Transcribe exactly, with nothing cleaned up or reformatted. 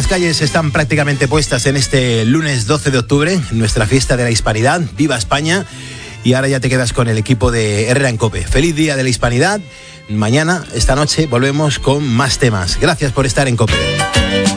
las calles están prácticamente puestas en este lunes doce de octubre, nuestra fiesta de la Hispanidad. ¡Viva España! Y ahora ya te quedas con el equipo de Herrera en COPE. ¡Feliz Día de la Hispanidad! Mañana, esta noche, volvemos con más temas. Gracias por estar en COPE.